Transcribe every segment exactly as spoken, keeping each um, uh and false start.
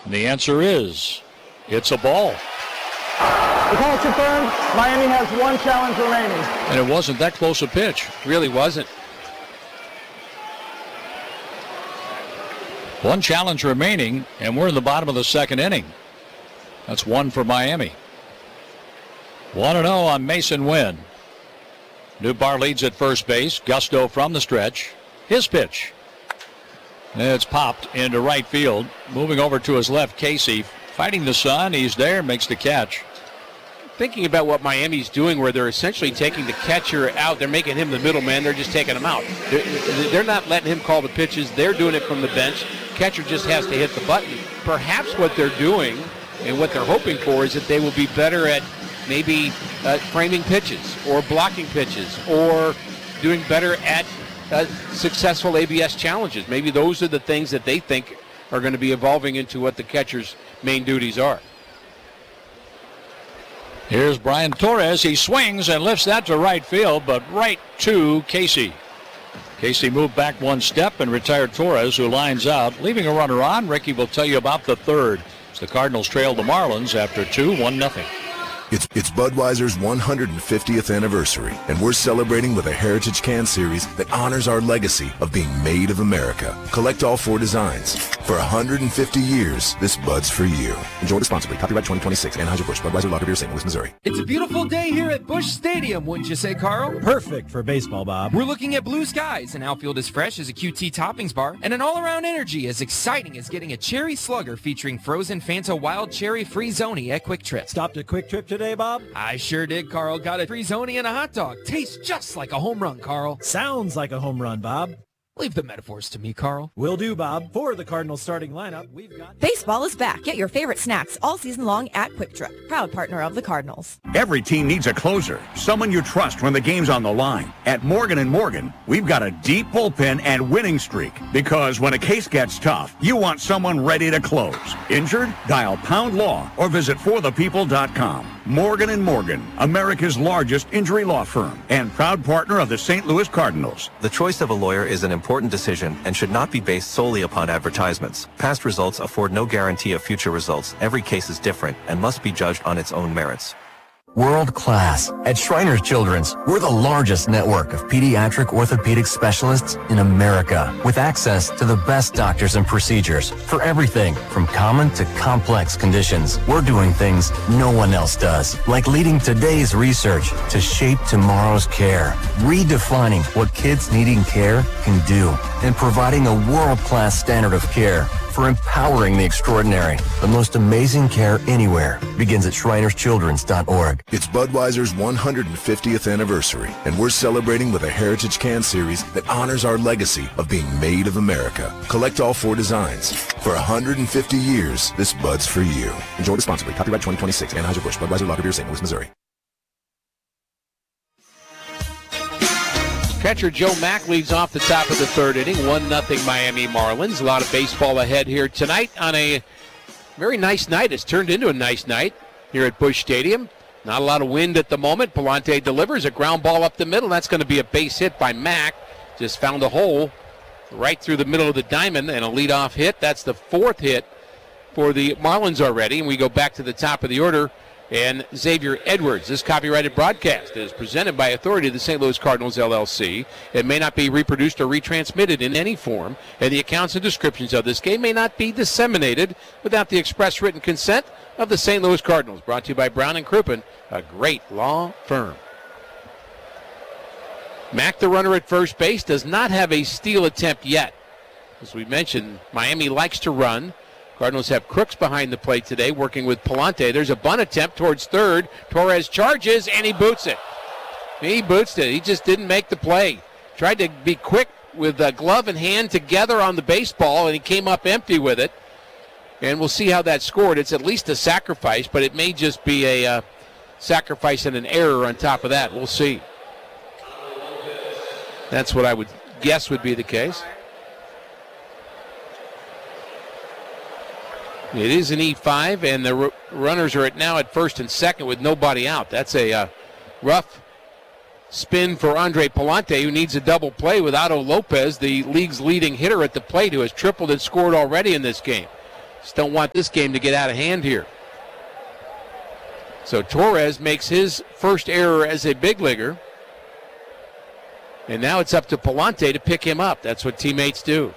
And the answer is, it's a ball. The call confirmed. Miami has one challenge remaining. And it wasn't that close a pitch. Really wasn't. One challenge remaining, and we're in the bottom of the second inning. That's one for Miami. one and oh on Mason Wynn. Newbar leads at first base. Gusto from the stretch. His pitch. It's popped into right field. Moving over to his left, Casey. Fighting the sun. He's there, makes the catch. Thinking about what Miami's doing, where they're essentially taking the catcher out. They're making him the middleman. They're just taking him out. They're, they're not letting him call the pitches. They're doing it from the bench. Catcher just has to hit the button. Perhaps what they're doing and what they're hoping for is that they will be better at maybe uh, framing pitches or blocking pitches or doing better at uh, successful A B S challenges. Maybe those are the things that they think are going to be evolving into what the catcher's main duties are. Here's Brian Torres. He swings and lifts that to right field, but right to Casey. Casey moved back one step and retired Torres, who lines out, leaving a runner on. Ricky will tell you about the third. As the Cardinals trail the Marlins after two, one nothing. It's, it's Budweiser's one hundred fiftieth anniversary, and we're celebrating with a Heritage Can Series that honors our legacy of being made of America. Collect all four designs. For one hundred fifty years, this Bud's for you. Enjoy responsibly. Copyright twenty twenty-six. Anheuser-Busch. Budweiser Lager Beer, Saint Louis, Missouri. It's a beautiful day here at Busch Stadium, wouldn't you say, Carl? Perfect for baseball, Bob. We're looking at blue skies, an outfield as fresh as a Q T toppings bar, and an all-around energy as exciting as getting a cherry slugger featuring frozen Fanta Wild Cherry Free-Zoni at Quick Trip. Stopped at Quick Trip today, Bob? I sure did, Carl. Got a Free-Zoni and a hot dog. Tastes just like a home run, Carl. Sounds like a home run, Bob. Leave the metaphors to me, Carl. Will do, Bob. For the Cardinals starting lineup, we've got... Baseball is back. Get your favorite snacks all season long at Quick Trip, proud partner of the Cardinals. Every team needs a closer, someone you trust when the game's on the line. At Morgan and Morgan, we've got a deep bullpen and winning streak, because when a case gets tough, you want someone ready to close. Injured? Dial Pound Law or visit for the people dot com. Morgan and Morgan, America's largest injury law firm and proud partner of the Saint Louis Cardinals. The choice of a lawyer is an important decision and should not be based solely upon advertisements. Past results afford no guarantee of future results. Every case is different and must be judged on its own merits. World class. At Shriners Children's, we're the largest network of pediatric orthopedic specialists in America, with access to the best doctors and procedures for everything from common to complex conditions. We're doing things no one else does, like leading today's research to shape tomorrow's care, redefining what kids needing care can do, and providing a world-class standard of care for empowering the extraordinary. The most amazing care anywhere begins at Shriners Children's dot org. It's Budweiser's one hundred fiftieth anniversary, and we're celebrating with a Heritage Can Series that honors our legacy of being made of America. Collect all four designs. For one hundred fifty years, this Bud's for you. Enjoy responsibly. Copyright twenty twenty-six. Anheuser-Busch. Budweiser Lager Beer, Saint Louis, Missouri. Catcher Joe Mack leads off the top of the third inning, one nothing Miami Marlins. A lot of baseball ahead here tonight on a very nice night. It's turned into a nice night here at Busch Stadium. Not a lot of wind at the moment. Palante delivers a ground ball up the middle. That's going to be a base hit by Mack. Just found a hole right through the middle of the diamond and a leadoff hit. That's the fourth hit for the Marlins already. And we go back to the top of the order. And Xavier Edwards. This copyrighted broadcast is presented by authority of the Saint Louis Cardinals, L L C. It may not be reproduced or retransmitted in any form, and the accounts and descriptions of this game may not be disseminated without the express written consent of the Saint Louis Cardinals. Brought to you by Brown and Crouppen, a great law firm. Mack, the runner at first base, does not have a steal attempt yet. As we mentioned, Miami likes to run. Cardinals have Crooks behind the plate today, working with Palante. There's a bunt attempt towards third. Torres charges, and he boots it. He boots it. He just didn't make the play. Tried to be quick with a glove and hand together on the baseball, and he came up empty with it. And we'll see how that scored. It's at least a sacrifice, but it may just be a uh, sacrifice and an error on top of that. We'll see. That's what I would guess would be the case. It is an E five, and the r- runners are at now at first and second with nobody out. That's a uh, rough spin for Andre Palante, who needs a double play with Otto Lopez, the league's leading hitter at the plate, who has tripled and scored already in this game. Just don't want this game to get out of hand here. So Torres makes his first error as a big leaguer. And now it's up to Palante to pick him up. That's what teammates do.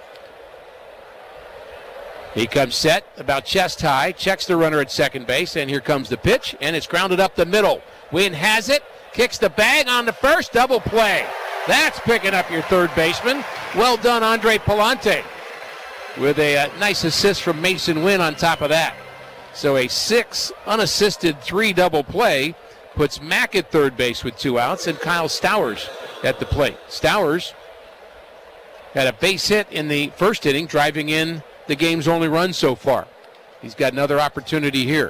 He comes set, about chest high, checks the runner at second base, and here comes the pitch, and it's grounded up the middle. Wynn has it, kicks the bag on the first, double play. That's picking up your third baseman. Well done, Andre Palante, with a, a nice assist from Mason Wynn on top of that. So a six unassisted three double play puts Mack at third base with two outs and Kyle Stowers at the plate. Stowers had a base hit in the first inning, driving in the game's only run so far. He's got another opportunity here.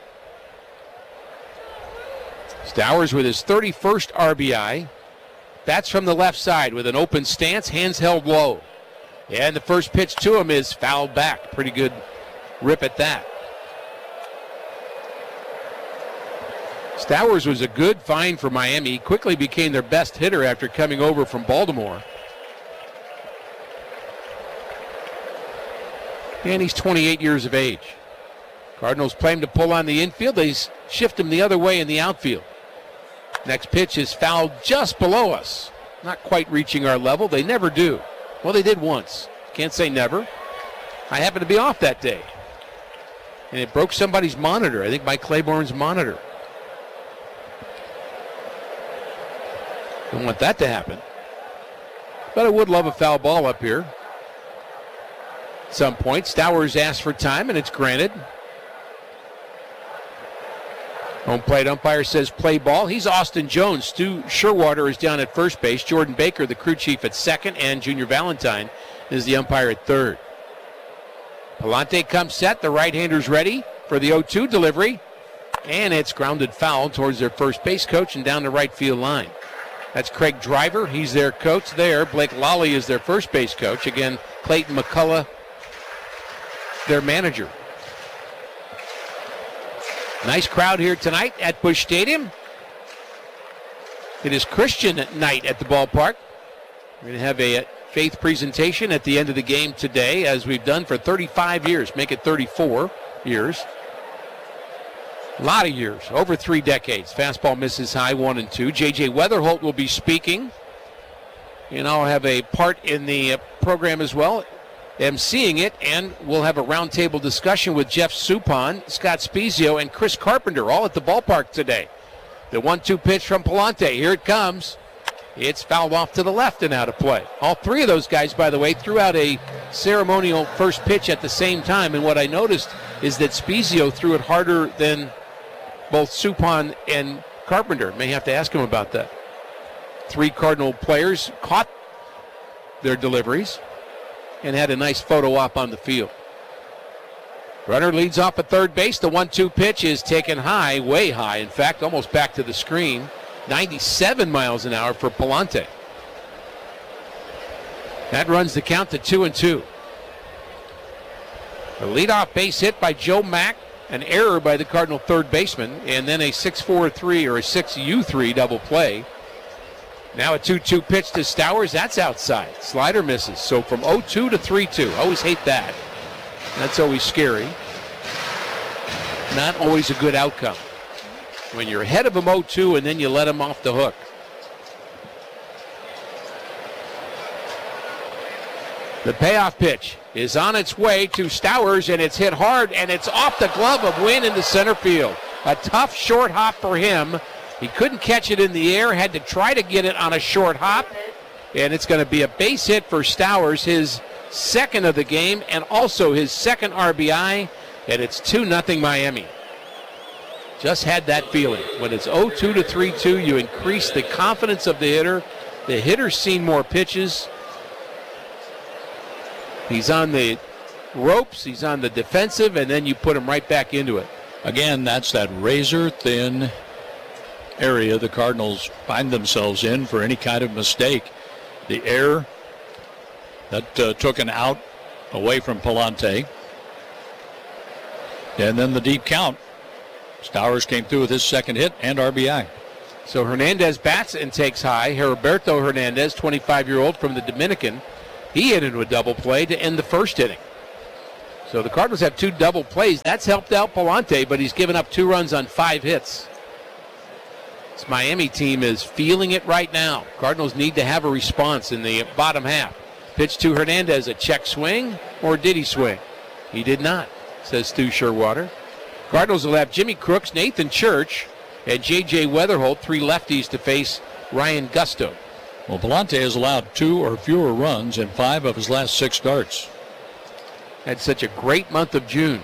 Stowers with his thirty-first R B I. Bats from the left side with an open stance, hands held low. And the first pitch to him is fouled back. Pretty good rip at that. Stowers was a good find for Miami. He quickly became their best hitter after coming over from Baltimore. And he's twenty-eight years of age. Cardinals play him to pull on the infield. They shift him the other way in the outfield. Next pitch is fouled just below us. Not quite reaching our level. They never do. Well, they did once. Can't say never. I happened to be off that day. And it broke somebody's monitor. I think Mike Claiborne's monitor. Don't want that to happen. But I would love a foul ball up here. At some point, Stowers asks for time, and it's granted. Home plate umpire says play ball. He's Austin Jones. Stu Sherwater is down at first base. Jordan Baker, the crew chief, at second, and Junior Valentine is the umpire at third. Palante comes set. The right-hander's ready for the oh two delivery, and it's grounded foul towards their first base coach and down the right field line. That's Craig Driver. He's their coach there. Blake Lally is their first base coach. Again, Clayton McCullough, their manager. Nice crowd here tonight at Busch Stadium. It is Christian night at the ballpark. We're going to have a faith presentation at the end of the game today, as we've done for thirty-five years. Make it thirty-four years. A lot of years, over three decades. Fastball misses high, one and two. J J Weatherholt will be speaking, and I'll have a part in the program as well, emceeing it, and we'll have a roundtable discussion with Jeff Suppan, Scott Spezio, and Chris Carpenter, all at the ballpark today. The one two pitch from Palante. Here it comes. It's fouled off to the left and out of play. All three of those guys, by the way, threw out a ceremonial first pitch at the same time, and what I noticed is that Spezio threw it harder than both Suppan and Carpenter. May have to ask him about that. Three Cardinal players caught their deliveries and had a nice photo op on the field. Runner leads off at third base. The one two pitch is taken high, way high, in fact, almost back to the screen. ninety-seven miles an hour for Palante. That runs the count to two and two. The leadoff base hit by Joe Mack, an error by the Cardinal third baseman, and then a six four three or a six U three double play. Now a two two pitch to Stowers. That's outside. Slider misses. So from oh two to three two. Always hate that. That's always scary. Not always a good outcome. When you're ahead of them oh two and then you let them off the hook. The payoff pitch is on its way to Stowers, and it's hit hard, and it's off the glove of Wynn into center field. A tough short hop for him. He couldn't catch it in the air, had to try to get it on a short hop, and it's going to be a base hit for Stowers, his second of the game, and also his second R B I, and it's two nothing Miami. Just had that feeling. When it's oh two to three two, you increase the confidence of the hitter. The hitter's seen more pitches. He's on the ropes, he's on the defensive, and then you put him right back into it. Again, that's that razor-thin area the Cardinals find themselves in for any kind of mistake. The error that uh, took an out away from Palante. And then the deep count. Stowers came through with his second hit and R B I. So Hernandez bats and takes high. Heriberto Hernandez, twenty-five-year-old from the Dominican. He hit into a double play to end the first inning. So the Cardinals have two double plays. That's helped out Palante, but he's given up two runs on five hits. This Miami team is feeling it right now. Cardinals need to have a response in the bottom half. Pitch to Hernandez, a check swing, or did he swing? He did not, says Stu Sherwater. Cardinals will have Jimmy Crooks, Nathan Church, and J J Weatherholt, three lefties to face Ryan Gusto. Well, Palante has allowed two or fewer runs in five of his last six starts. Had such a great month of June.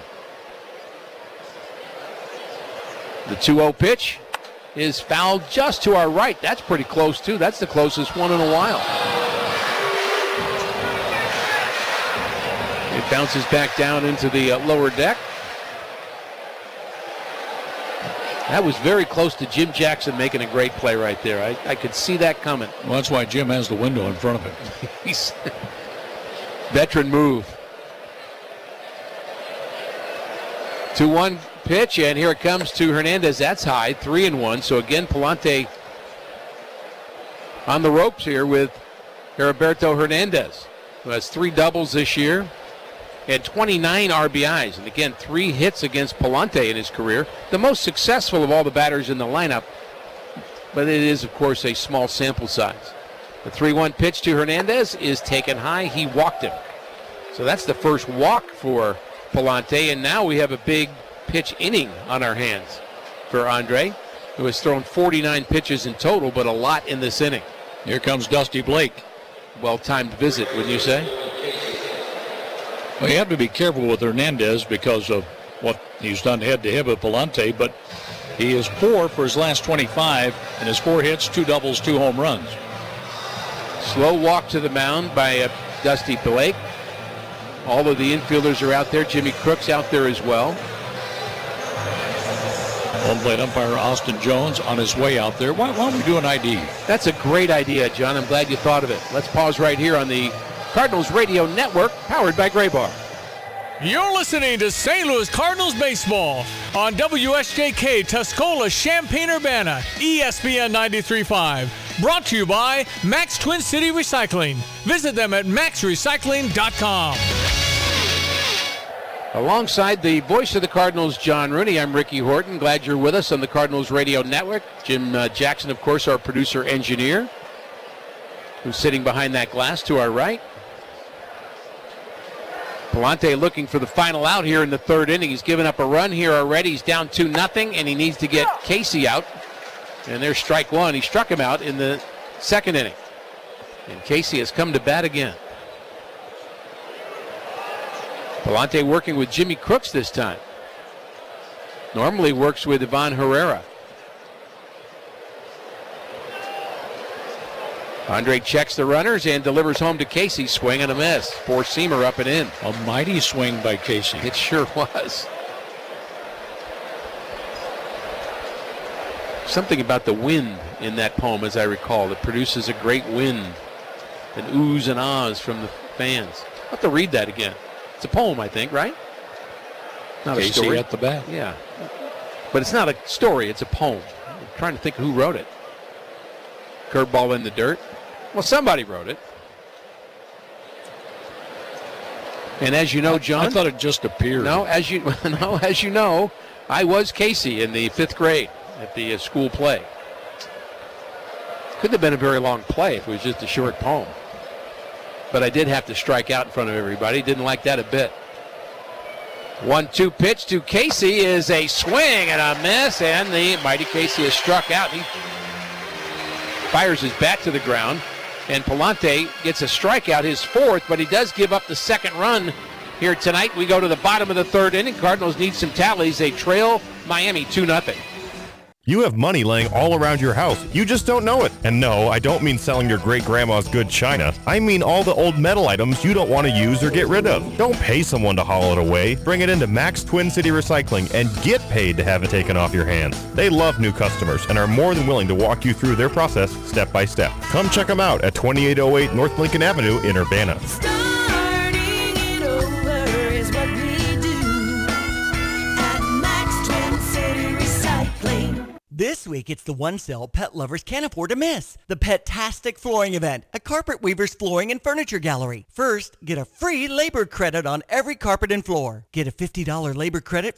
The two oh pitch is fouled just to our right. That's pretty close, too. That's the closest one in a while. It bounces back down into the uh, lower deck. That was very close to Jim Jackson making a great play right there. I, I could see that coming. Well, that's why Jim has the window in front of him. He's veteran move. two one pitch, and here it comes to Hernandez. That's high, three and one. So again, Palante on the ropes here with Heriberto Hernandez, who has three doubles this year and twenty-nine R B Is. And again, three hits against Palante in his career. The most successful of all the batters in the lineup, but it is, of course, a small sample size. The three one pitch to Hernandez is taken high. He walked him. So that's the first walk for Palante, and now we have a big pitch inning on our hands for Andre, who has thrown forty-nine pitches in total, but a lot in this inning. Here comes Dusty Blake. Well-timed visit, wouldn't you say? Well, you have to be careful with Hernandez because of what he's done head-to-head with Palante, but he is four for his last twenty-five, and his four hits, two doubles, two home runs. Slow walk to the mound by uh, Dusty Blake. All of the infielders are out there. Jimmy Crooks out there as well. Home plate umpire Austin Jones on his way out there. Why, why don't we do an I D? That's a great idea, John. I'm glad you thought of it. Let's pause right here on the Cardinals Radio Network, powered by Gray Bar. You're listening to Saint Louis Cardinals Baseball on W S J K Tuscola, Champaign-Urbana, E S P N ninety-three point five. Brought to you by Max Twin City Recycling. Visit them at max recycling dot com. Alongside the voice of the Cardinals, John Rooney, I'm Ricky Horton. Glad you're with us on the Cardinals Radio Network. Jim uh, Jackson, of course, our producer-engineer, who's sitting behind that glass to our right. Palante looking for the final out here in the third inning. He's given up a run here already. He's down two nothing, and he needs to get Casey out. And there's strike one. He struck him out in the second inning. And Casey has come to bat again. Palante working with Jimmy Crooks this time. Normally works with Ivan Herrera. Andre checks the runners and delivers home to Casey. Swing and a miss. Four-seamer up and in. A mighty swing by Casey. It sure was. Something about the wind in that poem, as I recall, that produces a great wind. An oohs and ahs from the fans. I'll have to read that again. It's a poem, I think, right? Not Casey a story. at the bat. Yeah. But it's not a story, it's a poem. I'm trying to think who wrote it. Curveball in the dirt. Well, somebody wrote it. And as you know, John, I thought it just appeared. No, as you no, as you know, I was Casey in the fifth grade at the uh, school play. Couldn't have been a very long play if it was just a short poem. But I did have to strike out in front of everybody. Didn't like that a bit. one two pitch to Casey is a swing and a miss, and the mighty Casey is struck out. He fires his bat to the ground, and Palante gets a strikeout, his fourth, but he does give up the second run here tonight. We go to the bottom of the third inning. Cardinals need some tallies. They trail Miami two nothing. You have money laying all around your house. You just don't know it. And no, I don't mean selling your great-grandma's good china. I mean all the old metal items you don't want to use or get rid of. Don't pay someone to haul it away. Bring it into Max Twin City Recycling and get paid to have it taken off your hands. They love new customers and are more than willing to walk you through their process step by step. Come check them out at twenty-eight oh eight North Lincoln Avenue in Urbana. This week, it's the one sale pet lovers can't afford to miss. The Pet-tastic Flooring Event at Carpet Weaver's Flooring and Furniture Gallery. First, get a free labor credit on every carpet and floor. Get a fifty dollars labor credit